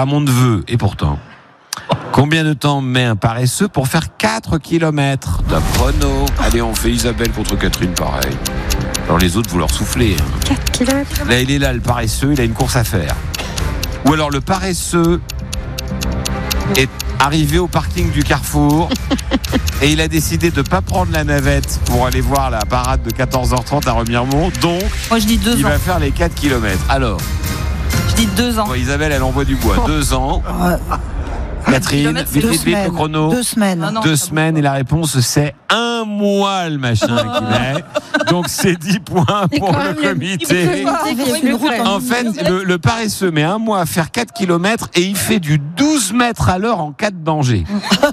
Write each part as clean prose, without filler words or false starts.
pas mon neveu, et pourtant. Combien de temps met un paresseux pour faire 4 km? Top chrono. Allez, on fait Isabelle contre Catherine, pareil. Alors les autres, vous leur soufflez. 4 km. Là, il est là, le paresseux, il a une course à faire. Ou alors le paresseux est arrivé au parking du Carrefour et il a décidé de ne pas prendre la navette pour aller voir la parade de 14h30 à Remiremont. Donc, moi, je dis 2 ans. Il va faire les 4 km. Alors, je dis 2 ans. Isabelle, elle envoie du bois. 2 ans. Catherine, vite, le chrono. 2 semaines. 2 semaines et la réponse c'est 1 mois le machin qu'il met. Donc c'est 10 points pour le comité. En fait, le paresseux met 1 mois à faire 4 km et il fait du 12 mètres à l'heure en cas de danger.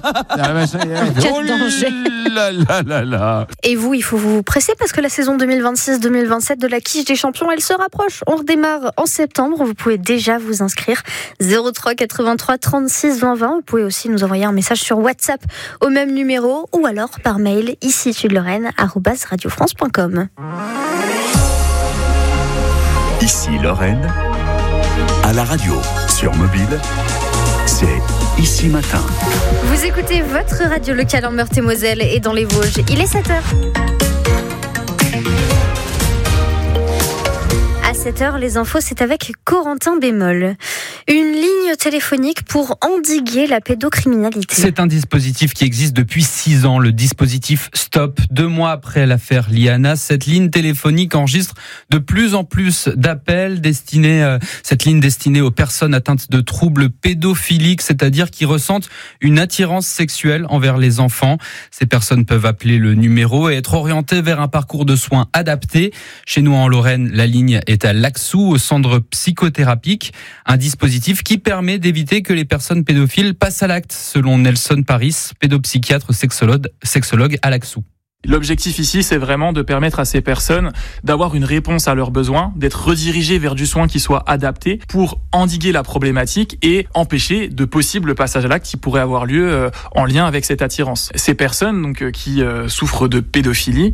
Et vous, il faut vous presser parce que la saison 2026-2027 de la quiche des champions, elle se rapproche. On redémarre en septembre. Vous pouvez déjà vous inscrire. 03 83 36 20 20. Vous pouvez aussi nous envoyer un message sur WhatsApp au même numéro ou alors par mail ici @radiofrance.com. Ici Lorraine, à la radio, sur mobile, c'est Ici Matin. Vous écoutez votre radio locale en Meurthe-et-Moselle et dans les Vosges. Il est 7h. À 7h, les infos, c'est avec Corentin Bémol. Une ligne téléphonique pour endiguer la pédocriminalité. C'est un dispositif qui existe depuis 6 ans, le dispositif Stop. 2 mois après l'affaire Liana, cette ligne téléphonique enregistre de plus en plus d'appels cette ligne destinée aux personnes atteintes de troubles pédophiliques, c'est-à-dire qui ressentent une attirance sexuelle envers les enfants. Ces personnes peuvent appeler le numéro et être orientées vers un parcours de soins adapté. Chez nous en Lorraine, la ligne est à Laxou, au centre psychothérapique, un dispositif qui permet d'éviter que les personnes pédophiles passent à l'acte, selon Nelson Paris, pédopsychiatre sexologue à Laxou. L'objectif ici, c'est vraiment de permettre à ces personnes d'avoir une réponse à leurs besoins, d'être redirigées vers du soin qui soit adapté pour endiguer la problématique et empêcher de possibles passages à l'acte qui pourraient avoir lieu en lien avec cette attirance. Ces personnes donc qui souffrent de pédophilie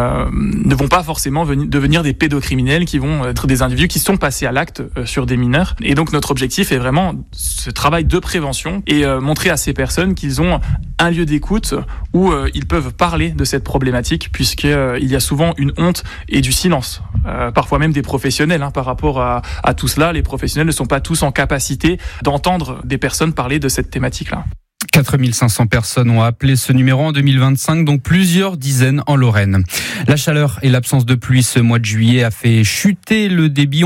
ne vont pas forcément devenir des pédocriminels qui vont être des individus qui sont passés à l'acte sur des mineurs. Et donc notre objectif est vraiment ce travail de prévention et montrer à ces personnes qu'ils ont un lieu d'écoute où ils peuvent parler de cette problématique, puisqu'il y a souvent une honte et du silence, parfois même des professionnels. Par rapport à tout cela, les professionnels ne sont pas tous en capacité d'entendre des personnes parler de cette thématique-là. 4500 personnes ont appelé ce numéro en 2025, donc plusieurs dizaines en Lorraine. La chaleur et l'absence de pluie ce mois de juillet ont fait chuter le débit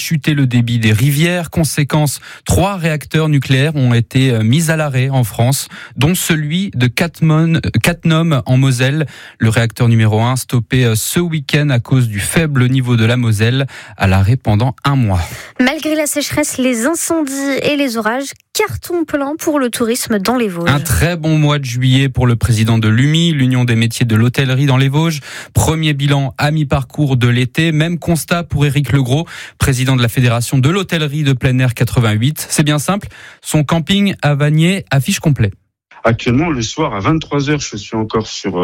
des rivières. Conséquence, 3 réacteurs nucléaires ont été mis à l'arrêt en France, dont celui de Cattenom en Moselle. Le réacteur numéro 1 stoppé ce week-end à cause du faible niveau de la Moselle, à l'arrêt pendant 1 mois. Malgré la sécheresse, les incendies et les orages, carton plein pour le tourisme dans les Vosges. Un très bon mois de juillet pour le président de l'UMI, l'Union des métiers de l'hôtellerie dans les Vosges. Premier bilan à mi-parcours de l'été. Même constat pour Éric Legros, président de la Fédération de l'hôtellerie de plein air 88. C'est bien simple, son camping à Vanier affiche complet. Actuellement, le soir à 23h, je suis encore sur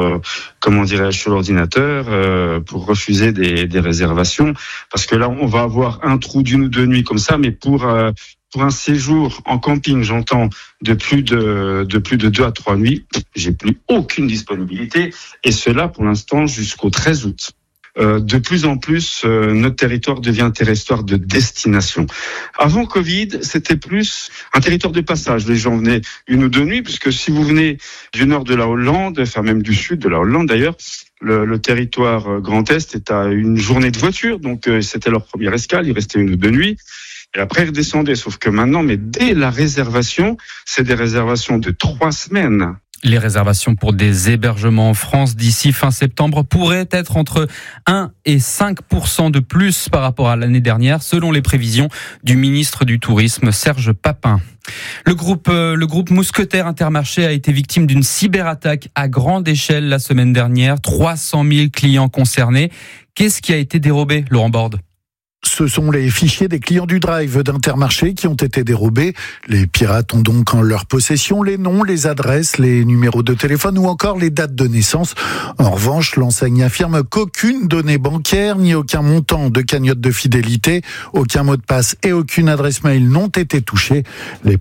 l'ordinateur pour refuser des réservations, parce que là, on va avoir un trou d'1 ou 2 nuits comme ça, mais pour un séjour en camping, j'entends, de plus de 2 à 3 nuits, j'ai plus aucune disponibilité, et cela pour l'instant jusqu'au 13 août. De plus en plus, notre territoire devient un territoire de destination. Avant Covid, c'était plus un territoire de passage. Les gens venaient 1 ou 2 nuits, puisque si vous venez du nord de la Hollande, enfin même du sud de la Hollande d'ailleurs, le territoire Grand Est est à 1 journée de voiture, donc c'était leur première escale, il restait 1 ou 2 nuits. Et après, ils redescendaient. Sauf que maintenant, mais dès la réservation, c'est des réservations de 3 semaines. Les réservations pour des hébergements en France d'ici fin septembre pourraient être entre 1 et 5% de plus par rapport à l'année dernière, selon les prévisions du ministre du Tourisme, Serge Papin. Le groupe Mousquetaires Intermarché a été victime d'une cyberattaque à grande échelle la semaine dernière. 300 000 clients concernés. Qu'est-ce qui a été dérobé, Laurent Borde ? Ce sont les fichiers des clients du Drive d'Intermarché qui ont été dérobés. Les pirates ont donc en leur possession les noms, les adresses, les numéros de téléphone ou encore les dates de naissance. En revanche, l'enseigne affirme qu'aucune donnée bancaire, ni aucun montant de cagnotte de fidélité, aucun mot de passe et aucune adresse mail n'ont été touchés. Les